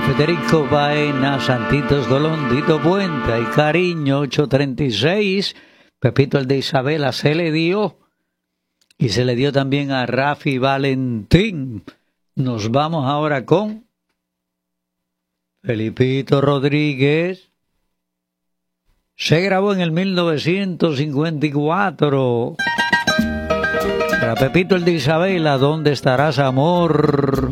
Federico Baena, Santitos Dolón, Tito Puente y Cariño 836. Pepito el de Isabela se le dio. Y se le dio también a Rafi Valentín. Nos vamos ahora con Felipito Rodríguez. Se grabó en el 1954. Para Pepito el de Isabela, ¿dónde estarás, amor?